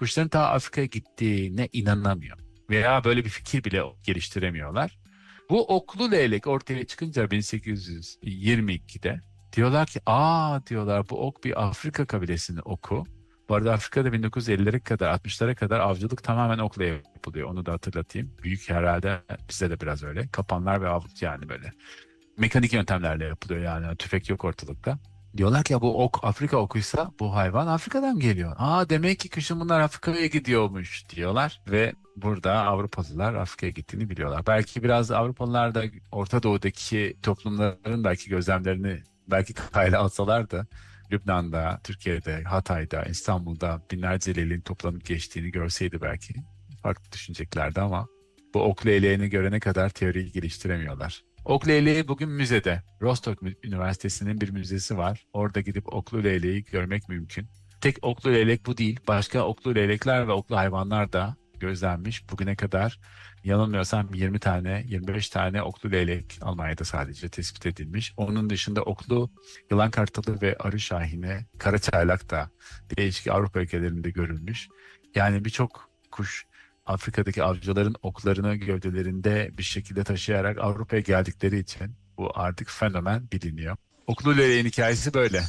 kuşların ta Afrika'ya gittiğine inanamıyor. Veya böyle bir fikir bile geliştiremiyorlar. Bu oklu leylek ortaya çıkınca 1822'de diyorlar ki diyorlar bu ok bir Afrika kabilesinin oku. Bu arada Afrika'da 1950'lere kadar 60'lara kadar avcılık tamamen okla yapılıyor. Onu da hatırlatayım. Büyük herhalde bize de biraz öyle. Kapanlar ve avcılık yani böyle. Mekanik yöntemlerle yapılıyor yani tüfek yok ortalıkta. Diyorlar ki ya bu ok Afrika okuysa bu hayvan Afrika'dan geliyor. Demek ki kışın bunlar Afrika'ya gidiyormuş diyorlar ve burada Avrupalılar Afrika'ya gittiğini biliyorlar. Belki biraz Avrupalılar da Orta Doğu'daki toplumların belki gözlemlerini belki kayda alsalar da Lübnan'da, Türkiye'de, Hatay'da, İstanbul'da binlerce leyleğin toplanıp geçtiğini görseydi belki farklı düşüneceklerdi ama bu ok leyleğini görene kadar teoriyi geliştiremiyorlar. Ok leyleği bugün müzede. Rostock Üniversitesi'nin bir müzesi var. Orada gidip oklu leyleği görmek mümkün. Tek oklu leylek bu değil. Başka oklu leylekler ve oklu hayvanlar da gözlenmiş. Bugüne kadar yanılmıyorsam 20 tane, 25 tane oklu leylek Almanya'da sadece tespit edilmiş. Onun dışında oklu yılan kartalı ve arı şahine, kara çaylak da değişik Avrupa ülkelerinde görülmüş. Yani birçok kuş Afrika'daki avcıların oklarını gövdelerinde bir şekilde taşıyarak Avrupa'ya geldikleri için bu artık fenomen biliniyor. Oklu leleğin hikayesi böyle.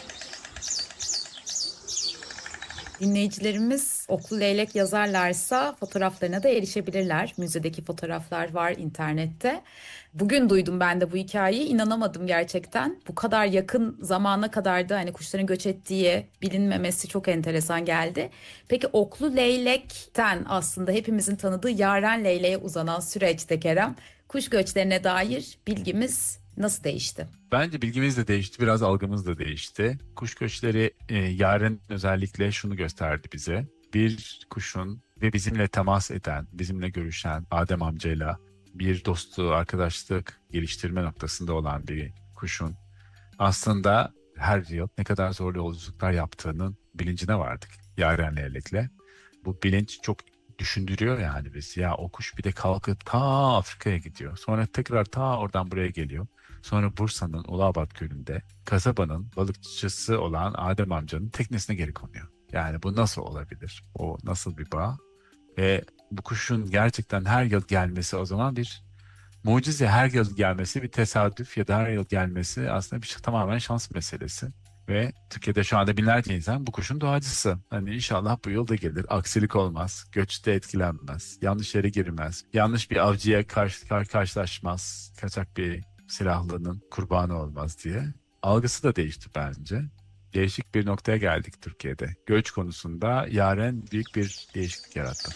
Dinleyicilerimiz oklu leylek yazarlarsa fotoğraflarına da erişebilirler. Müzedeki fotoğraflar var internette. Bugün duydum ben de bu hikayeyi. İnanamadım gerçekten. Bu kadar yakın zamana kadar da hani kuşların göç ettiği bilinmemesi çok enteresan geldi. Peki oklu leylekten aslında hepimizin tanıdığı yaren leyleğe uzanan süreçte Kerem, kuş göçlerine dair bilgimiz nasıl değişti? Bence bilgimiz de değişti, biraz algımız da değişti. Kuş göçleri yarın özellikle şunu gösterdi bize. Bir kuşun ve bizimle temas eden, bizimle görüşen Adem amcayla bir dostluğu, arkadaşlık geliştirme noktasında olan bir kuşun aslında her yıl ne kadar zorlu yolculuklar yaptığının bilincine vardık Yaren Leylek'le. Bu bilinç çok düşündürüyor yani biz. Ya o kuş bir de kalkıp ta Afrika'ya gidiyor. Sonra tekrar ta oradan buraya geliyor. Sonra Bursa'nın Uluabat Gölü'nde kasabanın balıkçısı olan Adem amcanın teknesine geri konuyor. Yani bu nasıl olabilir? O nasıl bir bağ? Ve bu kuşun gerçekten her yıl gelmesi o zaman bir mucize, her yıl gelmesi bir tesadüf ya da her yıl gelmesi aslında bir tamamen şans meselesi. Ve Türkiye'de şu anda binlerce insan bu kuşun doğacısı. Hani inşallah bu yıl da gelir. Aksilik olmaz. Göçte etkilenmez. Yanlış yere girmez. Yanlış bir avcıya karşılaşmaz. Kaçak bir silahlının kurbanı olmaz diye. Algısı da değişti bence. Değişik bir noktaya geldik Türkiye'de. Göç konusunda Yaren büyük bir değişiklik yarattı.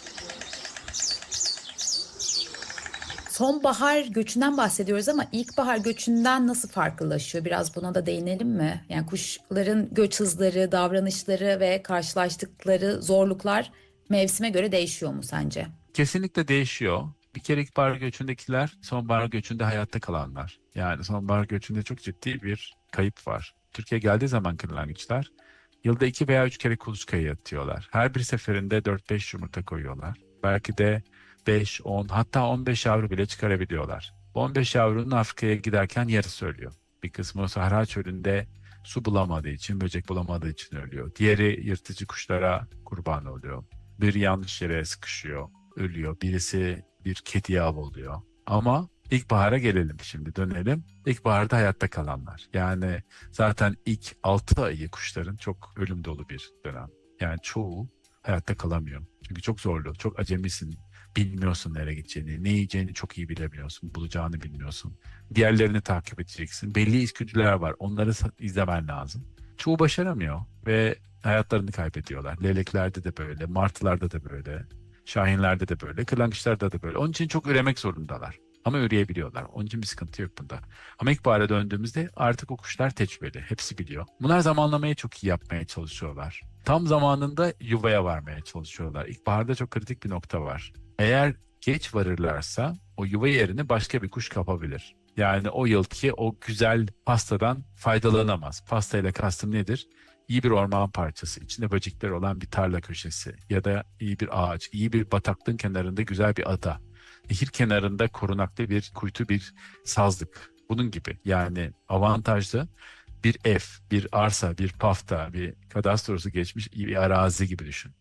Sonbahar göçünden bahsediyoruz ama ilkbahar göçünden nasıl farklılaşıyor? Biraz buna da değinelim mi? Yani kuşların göç hızları, davranışları ve karşılaştıkları zorluklar mevsime göre değişiyor mu sence? Kesinlikle değişiyor. Bir kere ilkbahar göçündekiler sonbahar göçünde hayatta kalanlar. Yani sonbahar göçünde çok ciddi bir kayıp var. Türkiye geldiği zaman kırlangıçlar yılda 2 veya 3 kere kuluçkaya atıyorlar. Her bir seferinde 4-5 yumurta koyuyorlar. Belki de 5, 10 hatta 15 yavru bile çıkarabiliyorlar. Bu 15 yavrunun Afrika'ya giderken yarısı ölüyor. Bir kısmı Sahra Çölü'nde su bulamadığı için, böcek bulamadığı için ölüyor. Diğeri yırtıcı kuşlara kurban oluyor. Bir yanlış yere sıkışıyor, ölüyor. Birisi bir kediye av oluyor. Ama ilkbahara gelelim şimdi dönelim. İlkbaharda hayatta kalanlar. Yani zaten ilk 6 ayı kuşların çok ölüm dolu bir dönem. Yani çoğu hayatta kalamıyor. Çünkü çok zorlu, çok acemisin. Bilmiyorsun nereye gideceğini, ne yiyeceğini çok iyi bilemiyorsun, bulacağını bilmiyorsun. Diğerlerini takip edeceksin. Belli içgüdüler var, onları izlemen lazım. Çoğu başaramıyor ve hayatlarını kaybediyorlar. Leleklerde de böyle, martılarda da böyle, şahinlerde de böyle, kırlangıçlarda da böyle. Onun için çok üremek zorundalar. Ama üreyebiliyorlar. Onun için bir sıkıntı yok bunda. Ama ilkbahara döndüğümüzde artık o kuşlar tecrübeli. Hepsi biliyor. Bunlar zamanlamayı çok iyi yapmaya çalışıyorlar. Tam zamanında yuvaya varmaya çalışıyorlar. İlkbaharda çok kritik bir nokta var. Eğer geç varırlarsa o yuva yerini başka bir kuş kapabilir. Yani o yılki o güzel pastadan faydalanamaz. Pastayla kastım nedir? İyi bir orman parçası, içinde böcekler olan bir tarla köşesi ya da iyi bir ağaç, iyi bir bataklığın kenarında güzel bir ada, nehir kenarında korunaklı bir kuytu bir sazlık. Bunun gibi yani avantajlı bir ev, bir arsa, bir pafta, bir kadastrosu geçmiş iyi bir arazi gibi düşün.